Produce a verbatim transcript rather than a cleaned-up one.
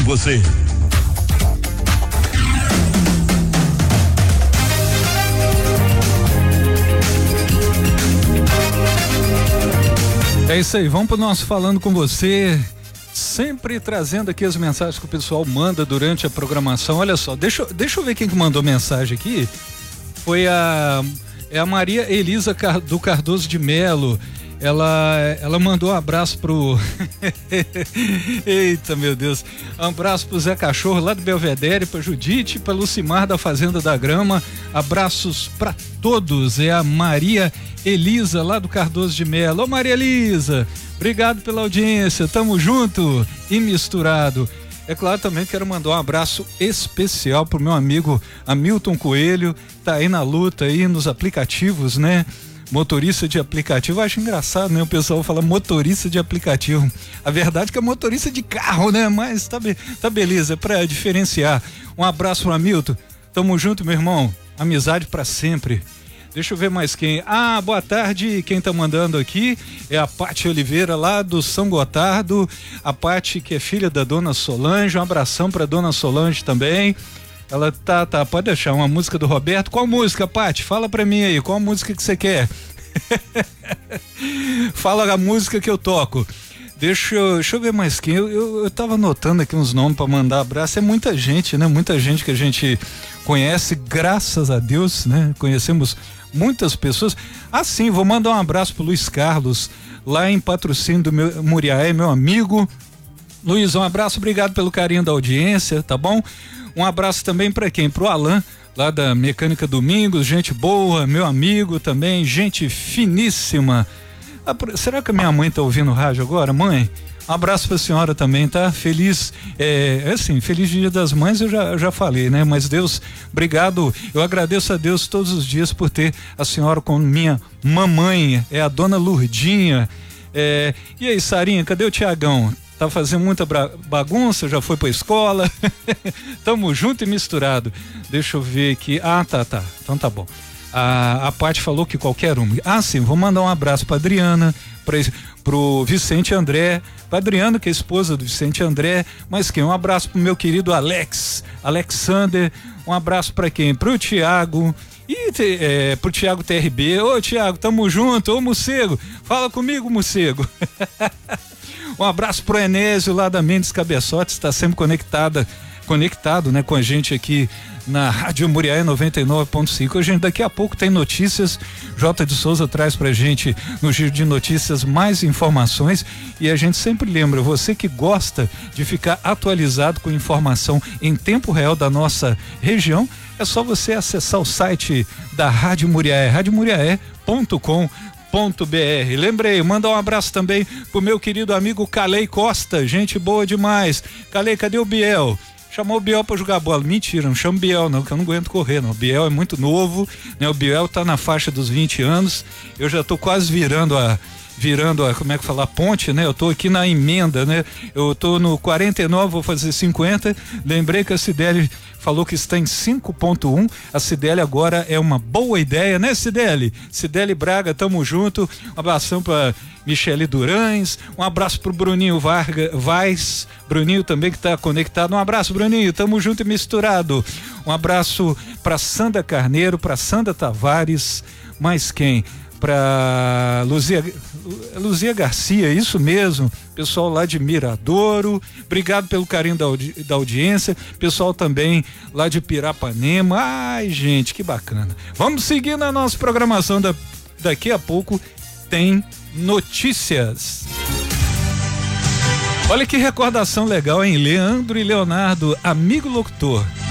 você. É isso aí, vamos pro nosso Falando com Você, sempre trazendo aqui as mensagens que o pessoal manda durante a programação. Olha só, deixa, deixa eu ver quem que mandou mensagem aqui. Foi a, é a Maria Elisa do Cardoso de Melo. Ela, ela mandou um abraço pro eita, meu Deus, um abraço pro Zé Cachorro lá do Belvedere, pra Judite, pra Lucimar da Fazenda da Grama. Abraços pra todos. É a Maria Elisa lá do Cardoso de Melo. Ô Maria Elisa, obrigado pela audiência, tamo junto e misturado. É claro, também quero mandar um abraço especial pro meu amigo Hamilton Coelho, tá aí na luta aí nos aplicativos, né? Motorista de aplicativo, eu acho engraçado, né? O pessoal fala motorista de aplicativo. A verdade é que é motorista de carro, né? Mas tá, be tá beleza, é pra diferenciar. Um abraço pro Hamilton. Tamo junto, meu irmão. Amizade pra sempre. Deixa eu ver mais quem. Ah, boa tarde. Quem tá mandando aqui é a Pati Oliveira, lá do São Gotardo. A Pati, que é filha da dona Solange. Um abração pra dona Solange também. Ela tá, tá, pode deixar uma música do Roberto. Qual música, Pati? Fala pra mim aí, qual música que você quer? Fala a música que eu toco. Deixa eu, deixa eu ver mais quem. Eu, eu, eu tava anotando aqui uns nomes pra mandar abraço. É muita gente, né? Muita gente que a gente conhece, graças a Deus, né? Conhecemos muitas pessoas. Ah, sim, vou mandar um abraço pro Luiz Carlos, lá em Patrocínio do meu, Muriaé, meu amigo. Luiz, um abraço, obrigado pelo carinho da audiência, tá bom? Um abraço também para quem? Pro Alan, lá da Mecânica Domingos, gente boa, meu amigo também, gente finíssima. Ah, será que a minha mãe tá ouvindo o rádio agora, mãe? Um abraço pra senhora também, tá? Feliz, é, assim, feliz Dia das Mães, eu já, eu já falei, né? Mas Deus, obrigado, eu agradeço a Deus todos os dias por ter a senhora como minha mamãe, é a dona Lurdinha. É, e aí, Sarinha, cadê o Tiagão? Tá fazendo muita bagunça, já foi pra escola. Tamo junto e misturado. Deixa eu ver aqui. Ah, tá, tá. Então tá bom. A, a Paty falou que qualquer um. Ah, sim, vou mandar um abraço pra Adriana, pra, pro Vicente André, pra Adriana, que é a esposa do Vicente André. Mas quem? Um abraço pro meu querido Alex, Alexander. Um abraço pra quem? Pro Tiago. E é, pro Tiago T R B. Ô, Tiago, tamo junto. Ô, Morcego, fala comigo, Morcego. Um abraço pro Enésio lá da Mendes Cabeçotes, está sempre conectada, conectado, né, com a gente aqui na Rádio Muriaé noventa e nove ponto cinco. A gente daqui a pouco tem notícias. J de Souza traz pra gente no Giro de Notícias mais informações e a gente sempre lembra, você que gosta de ficar atualizado com informação em tempo real da nossa região, é só você acessar o site da Rádio Muriaé, rádio muriaé ponto com ponto br. Lembrei, manda um abraço também pro meu querido amigo Calei Costa, gente boa demais. Calei, cadê o Biel? Chamou o Biel pra jogar bola. Mentira, não chama o Biel não, que eu não aguento correr não. O Biel é muito novo, né? O Biel tá na faixa dos vinte anos, eu já tô quase virando a virando a, como é que fala, a ponte, né? Eu tô aqui na emenda, né? Eu tô no quarenta e nove, vou fazer cinquenta. Lembrei que a Cideli falou que está em cinco ponto um. A Cideli agora é uma boa ideia, né, Cideli? Cideli Braga, tamo junto. Um abração pra Michele Durães, um abraço pro Bruninho Varga, Vaz, Bruninho também que tá conectado. Um abraço, Bruninho, tamo junto e misturado. Um abraço pra Sandra Carneiro, pra Sandra Tavares, mais quem? Para Luzia, Luzia Garcia, isso mesmo, pessoal lá de Miradouro, obrigado pelo carinho da, audi, da audiência, pessoal também lá de Pirapanema. Ai, gente, que bacana. Vamos seguir na nossa programação, da, daqui a pouco tem notícias. Olha que recordação legal, hein? Leandro e Leonardo, amigo locutor.